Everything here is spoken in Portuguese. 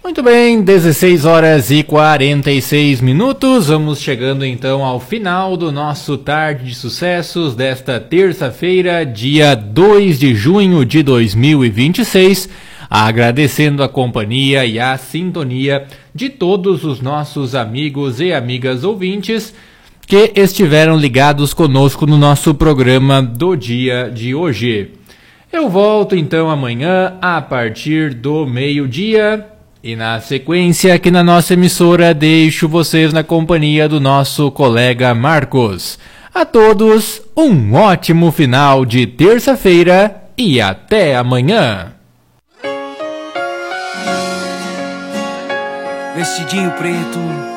Muito bem, 16 horas e 46 minutos, vamos chegando então ao final do nosso Tarde de Sucessos desta terça-feira, dia 2 de junho de 2026, agradecendo a companhia e a sintonia de todos os nossos amigos e amigas ouvintes que estiveram ligados conosco no nosso programa do dia de hoje. Eu volto então amanhã a partir do meio-dia. E na sequência, aqui na nossa emissora, deixo vocês na companhia do nosso colega Marcos. A todos, um ótimo final de terça-feira e até amanhã. Vestidinho preto,